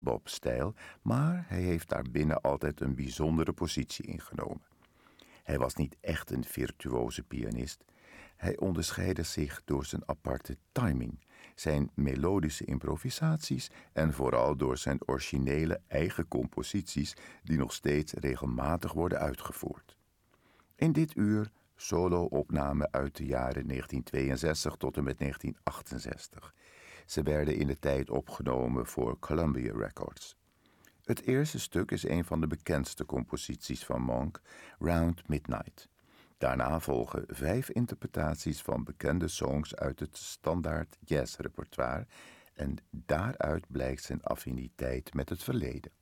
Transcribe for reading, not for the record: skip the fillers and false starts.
bebop-stijl, maar hij heeft daarbinnen altijd een bijzondere positie ingenomen. Hij was niet echt een virtuoze pianist. Hij onderscheidde zich door zijn aparte timing, zijn melodische improvisaties en vooral door zijn originele eigen composities die nog steeds regelmatig worden uitgevoerd. In dit uur solo-opnamen uit de jaren 1962 tot en met 1968. Ze werden in de tijd opgenomen voor Columbia Records. Het eerste stuk is een van de bekendste composities van Monk, Round Midnight. Daarna volgen 5 interpretaties van bekende songs uit het standaard jazzrepertoire en daaruit blijkt zijn affiniteit met het verleden.